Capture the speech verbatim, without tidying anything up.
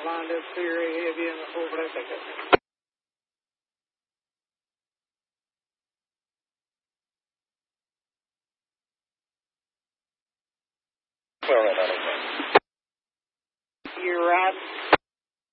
lined up very heavy in the forward, I think that's Well, right on it.